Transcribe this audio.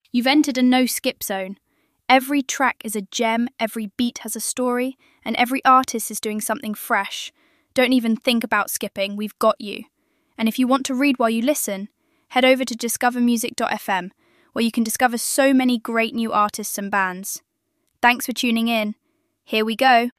You've entered a no-skip zone. Every track is a gem, every beat has a story, and every artist is doing something fresh. Don't even think about skipping, we've got you. And if you want to read while you listen, head over to discovermusic.fm, where you can discover so many great new artists and bands. Thanks for tuning in. Here we go.